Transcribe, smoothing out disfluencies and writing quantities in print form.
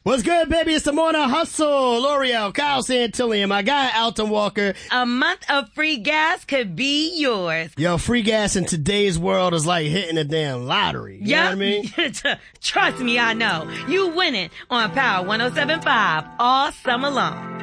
What's good, baby? It's the Morning Hustle. L'Oreal, Kyle Santillion, my guy, Alton Walker. A month of free gas could be yours. Yo, free gas in today's world is like hitting a damn lottery. You know what I mean? Trust me, I know. You winning on Power 107.5 all summer long.